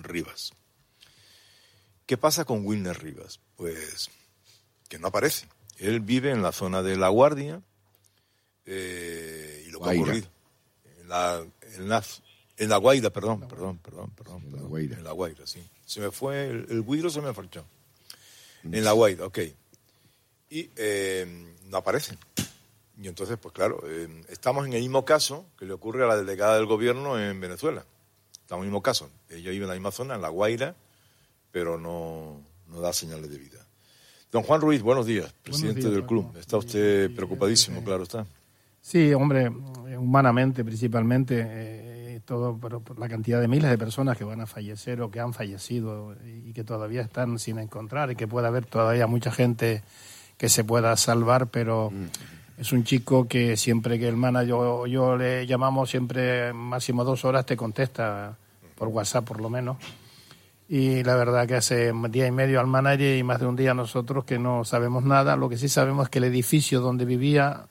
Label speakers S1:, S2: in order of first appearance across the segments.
S1: Rivas. ¿Qué pasa con Wilner Rivas? Pues que no aparece. Él vive en la zona de La Guardia y lo que ha ocurrido. En La Guaira, perdón. En La Guaira, sí. Se me fue, el buidro se me farchó. En La Guaira, ok. Y no aparece. Y entonces, pues claro, estamos en el mismo caso que le ocurre a la delegada del gobierno en Venezuela. Estamos en el mismo caso. Ella vive en la misma zona, en La Guaira, pero no da señales de vida. Don Juan Ruiz, buenos días, presidente del club. Está usted preocupadísimo, claro está.
S2: Sí, hombre, humanamente principalmente, todo por la cantidad de miles de personas que van a fallecer o que han fallecido y que todavía están sin encontrar, y que puede haber todavía mucha gente que se pueda salvar, pero es un chico que siempre que el manager, yo le llamamos siempre máximo 2 horas, te contesta por WhatsApp por lo menos. Y la verdad que hace un día y medio al manager y más de un día a nosotros que no sabemos nada. Lo que sí sabemos es que el edificio donde vivía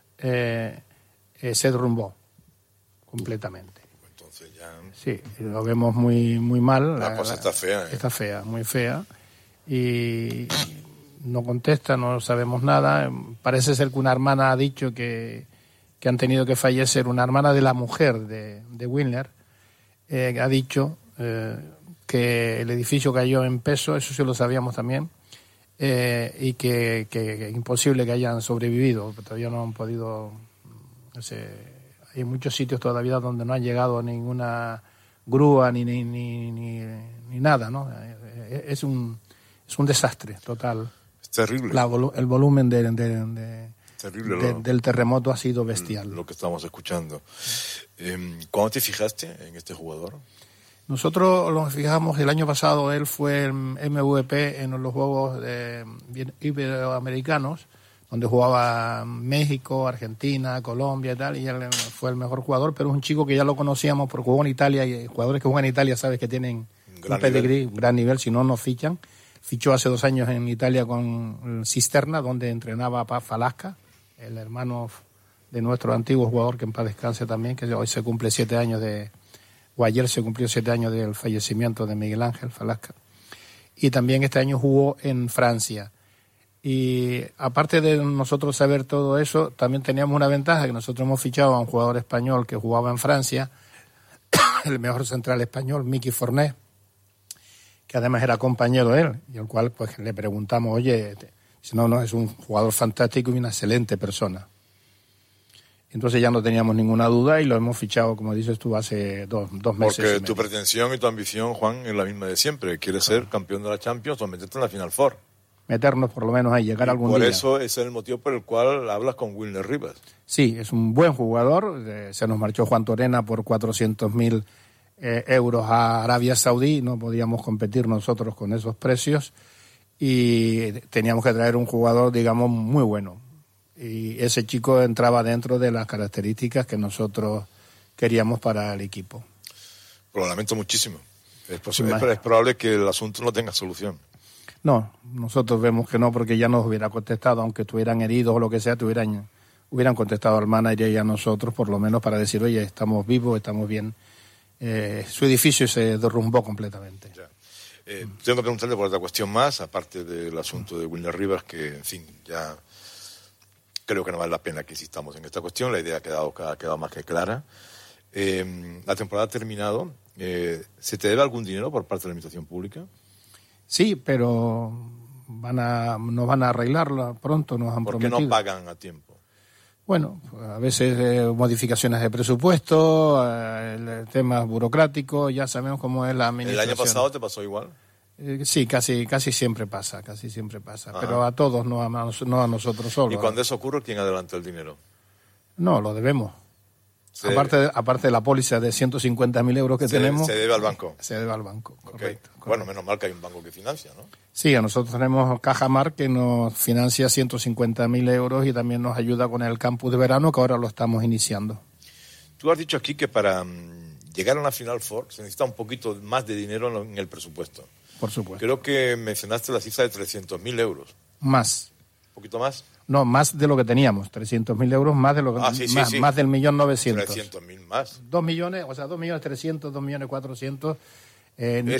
S2: se derrumbó completamente.
S1: Entonces ya...
S2: Sí, lo vemos muy mal.
S1: La cosa está fea.
S2: Está fea, muy fea. Y no contesta, no sabemos nada. Parece ser que una hermana ha dicho que han tenido que fallecer. Una hermana de la mujer de Wilner ha dicho... que el edificio cayó en peso, eso sí lo sabíamos también, y que es imposible que hayan sobrevivido, todavía no han podido, hay muchos sitios todavía donde no han llegado ninguna grúa ni nada, ¿no? Es un desastre total.
S1: Es terrible.
S2: El volumen del terremoto ha sido bestial.
S1: Lo que estamos escuchando. ¿Cuándo te fijaste en este jugador?
S2: Nosotros nos fijamos el año pasado, él fue el MVP en los Juegos Iberoamericanos, donde jugaba México, Argentina, Colombia y tal, y él fue el mejor jugador, pero es un chico que ya lo conocíamos porque jugó en Italia, y jugadores que juegan en Italia sabes que tienen un pedigrí, un gran nivel, si no nos fichan. Fichó hace 2 años en Italia con Cisterna, donde entrenaba a Falasca, el hermano de nuestro antiguo jugador, que en paz descanse también, que hoy se cumple 7 años o ayer se cumplió 7 años del fallecimiento de Miguel Ángel Falasca. Y también este año jugó en Francia. Y aparte de nosotros saber todo eso, también teníamos una ventaja, que nosotros hemos fichado a un jugador español que jugaba en Francia, el mejor central español, Miki Fornés, que además era compañero de él, y al cual pues le preguntamos, oye, si no, es un jugador fantástico y una excelente persona. Entonces ya no teníamos ninguna duda y lo hemos fichado, como dices tú, hace dos meses.
S1: Porque tu pretensión y tu ambición, Juan, es la misma de siempre. Quieres ser campeón de la Champions o meterte en la Final Four.
S2: Meternos por lo menos ahí, llegar algún día.
S1: Por eso ese es el motivo por el cual hablas con Wilner Rivas.
S2: Sí, es un buen jugador. Se nos marchó Juan Torena por 400.000 euros a Arabia Saudí. No podíamos competir nosotros con esos precios. Y teníamos que traer un jugador, digamos, muy bueno. Y ese chico entraba dentro de las características que nosotros queríamos para el equipo.
S1: Lo lamento muchísimo. Es probable que el asunto no tenga solución.
S2: No, nosotros vemos que no, porque ya nos hubiera contestado, aunque estuvieran heridos o lo que sea, hubieran contestado al manager y a nosotros, por lo menos para decir, oye, estamos vivos, estamos bien. Su edificio se derrumbó completamente.
S1: Ya. Tengo que preguntarle por otra cuestión más, aparte del asunto de Wilner Rivas, que, en fin, ya... Creo que no vale la pena que insistamos en esta cuestión. La idea ha quedado más que clara. La temporada ha terminado. ¿Se te debe algún dinero por parte de la administración pública?
S2: Sí, pero nos van a arreglarlo pronto, nos han prometido.
S1: ¿Por qué no pagan a tiempo?
S2: Bueno, a veces modificaciones de presupuesto, temas burocráticos, ya sabemos cómo es la administración.
S1: ¿El año pasado te pasó igual?
S2: Sí, casi siempre pasa,
S1: Ajá.
S2: Pero a todos, no a nosotros solos.
S1: ¿Y cuando eso ocurre, quién adelanta el dinero?
S2: No, lo debemos. Aparte de la póliza de 150.000 euros que tenemos...
S1: Se debe al banco.
S2: Se debe al banco, correcto.
S1: Bueno, menos mal que hay un banco que financia, ¿no?
S2: Sí, a nosotros tenemos Cajamar, que nos financia 150.000 euros y también nos ayuda con el campus de verano, que ahora lo estamos iniciando.
S1: Tú has dicho aquí que para llegar a una Final Four se necesita un poquito más de dinero en el presupuesto.
S2: Por supuesto.
S1: Creo que mencionaste la cifra de 300.000 euros.
S2: Más.
S1: ¿Un poquito más?
S2: No, más de lo que teníamos. 300.000 euros más de lo que
S1: sí.
S2: más del 1.900.000.
S1: 300.000 más.
S2: 2 millones, o sea, 2.300.000, 2.400.000.